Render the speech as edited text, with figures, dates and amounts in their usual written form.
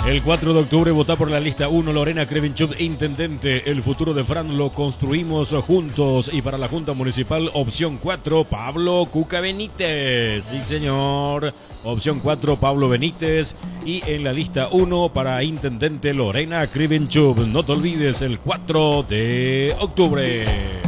El 4 de octubre vota por la lista 1 Lorena Krevinchuk, intendente. El futuro de Fran lo construimos juntos. Y para la Junta Municipal, opción 4, Pablo Cuca Benítez. Sí, señor. Opción 4, Pablo Benítez. Y en la lista 1 para intendente Lorena Krevinchuk. No te olvides, el 4 de octubre.